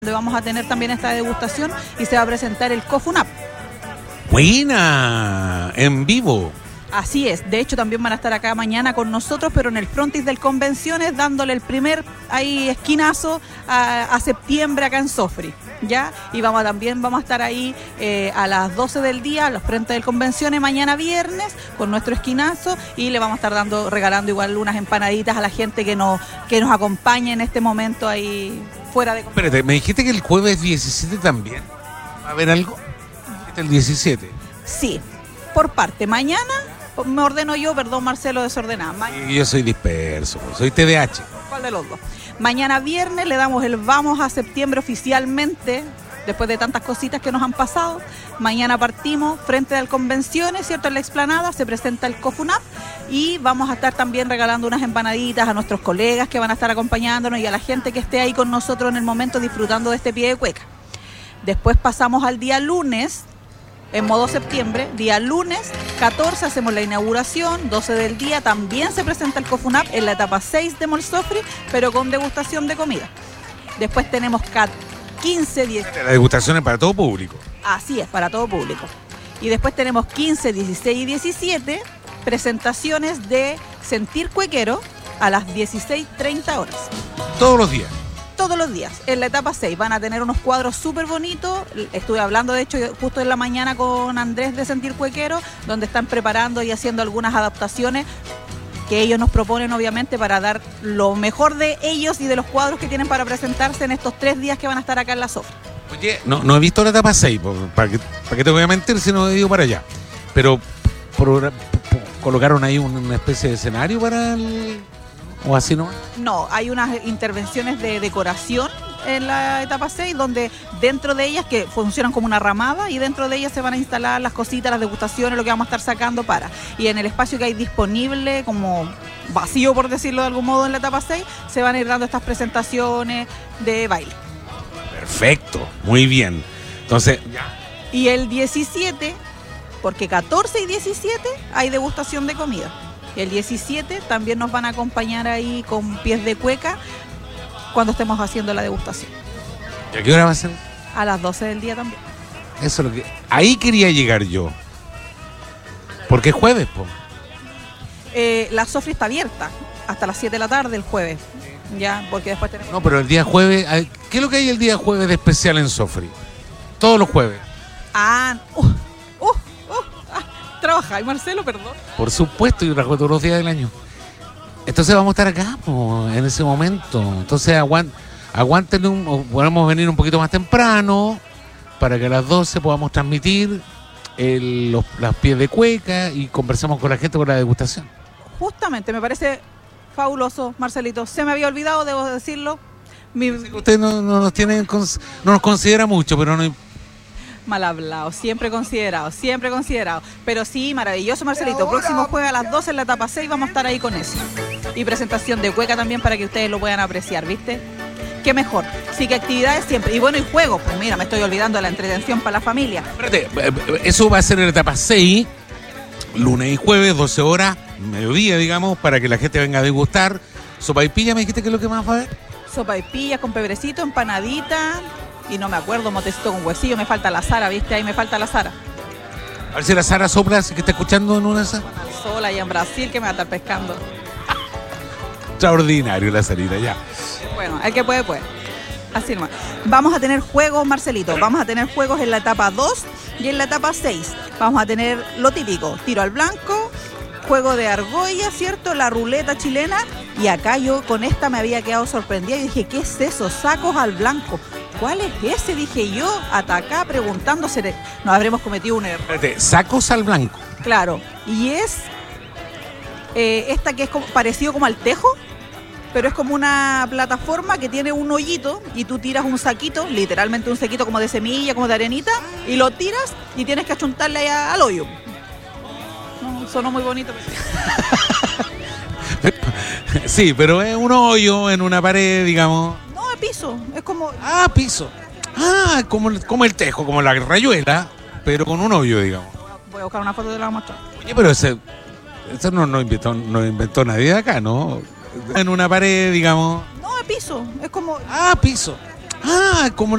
donde vamos a tener también esta degustación y se va a presentar el Cofunap. ¡Buena! En vivo. Así es, de hecho también van a estar acá mañana con nosotros, pero en el frontis del Convenciones, dándole el primer esquinazo a septiembre acá en Sofri, ¿ya? Y también vamos a estar ahí a las 12 del día, a los frentes del Convenciones, mañana viernes, con nuestro esquinazo, y le vamos a estar regalando igual unas empanaditas a la gente que nos acompañe en este momento ahí fuera de... Espérate, me dijiste que el jueves 17 también va a haber algo. ¿El 17? Sí, por parte. Mañana me ordeno yo, perdón Marcelo, desordenada. Yo soy disperso, soy TDAH. ¿Cuál de los dos? Mañana viernes le damos el vamos a septiembre oficialmente, después de tantas cositas que nos han pasado. Mañana partimos frente al Convenciones, ¿cierto? En la explanada se presenta el Cofunap y vamos a estar también regalando unas empanaditas a nuestros colegas que van a estar acompañándonos y a la gente que esté ahí con nosotros en el momento disfrutando de este pie de cueca. Después pasamos al día lunes, en modo septiembre, día lunes 14 hacemos la inauguración, 12 del día también se presenta el Cofunap en la etapa 6 de Mall Sofri, pero con degustación de comida. Después tenemos 15, 10... La degustación es para todo público. Así es, para todo público. Y después tenemos 15, 16 y 17 presentaciones de Sentir Cuequero a las 16:30 horas. Todos los días. Todos los días. En la etapa 6 van a tener unos cuadros súper bonitos. Estuve hablando, de hecho, justo en la mañana con Andrés de Sentir Cuequero, donde están preparando y haciendo algunas adaptaciones que ellos nos proponen, obviamente, para dar lo mejor de ellos y de los cuadros que tienen para presentarse en estos 3 días que van a estar acá en la Sofri. Oye, no he visto la etapa 6, ¿para qué te voy a mentir si no he ido para allá? Pero colocaron ahí una especie de escenario para el... ¿O así no? No, hay unas intervenciones de decoración en la etapa 6, donde dentro de ellas, que funcionan como una ramada, y dentro de ellas se van a instalar las cositas, las degustaciones, lo que vamos a estar sacando para. Y en el espacio que hay disponible, como vacío por decirlo de algún modo en la etapa 6, se van a ir dando estas presentaciones de baile. Perfecto, muy bien. Entonces, ya. Y el 17, porque 14 y 17 hay degustación de comida. El 17 también nos van a acompañar ahí con pies de cueca cuando estemos haciendo la degustación. ¿Y a qué hora va a ser? A las 12 del día también. Eso es lo que... Ahí quería llegar yo. Porque es jueves, po. La Sofri está abierta hasta las 7 de la tarde el jueves. Ya, porque después tenemos... No, pero el día jueves... ¿Qué es lo que hay el día jueves de especial en Sofri? Todos los jueves. Trabaja, y Marcelo, perdón. Por supuesto, yo trabajo todos los días del año. Entonces vamos a estar acá, en ese momento. Entonces aguanten, podemos venir un poquito más temprano para que a las 12 podamos transmitir las pies de cueca y conversamos con la gente por la degustación. Justamente, me parece fabuloso, Marcelito. Se me había olvidado, debo decirlo. Usted no nos considera mucho, pero no... Mal hablado, siempre considerado. Pero sí, maravilloso, Marcelito. Próximo jueves a las 12 en la etapa 6 vamos a estar ahí con eso. Y presentación de cueca también para que ustedes lo puedan apreciar, ¿viste? Qué mejor. Sí, que actividades siempre. Y bueno, y juegos. Pues mira, me estoy olvidando de la entretención para la familia. Espérate, eso va a ser en la etapa 6, lunes y jueves, 12 horas, mediodía, digamos, para que la gente venga a degustar. Sopaipilla, ¿me dijiste que es lo que más va a haber? Sopaipillas con pebrecito, empanadita... Y no me acuerdo, motecito con huesillo, me falta la Sara, ¿viste? Ahí me falta la Sara. A ver si la Sara sopla, así que está escuchando en una de esas. Sola allá en Brasil, que me va a estar pescando. Extraordinario la Sarita, ya. Bueno, el que puede, puede. Así nomás. Vamos a tener juegos, Marcelito. Vamos a tener juegos en la etapa 2 y en la etapa 6. Vamos a tener lo típico, tiro al blanco, juego de argolla, ¿cierto? La ruleta chilena. Y acá yo con esta me había quedado sorprendida y dije, ¿qué es eso? Sacos al blanco. ¿Cuál es ese? Dije yo, hasta acá preguntándose, nos habremos cometido un error. Espérate, sacos al blanco. Claro, y es esta que es parecido como al tejo, pero es como una plataforma que tiene un hoyito y tú tiras un saquito, literalmente un saquito como de semilla, como de arenita, y lo tiras y tienes que achuntarle ahí al hoyo. No, sonó muy bonito. Sí, pero es un hoyo en una pared, digamos. Piso, es como... piso. Como el tejo, como la rayuela, pero con un hoyo, digamos. Voy a buscar una foto y te la voy a mostrar. Oye, pero eso no inventó nadie de acá, ¿no? En una pared, digamos. No, es piso, es como... Piso. Como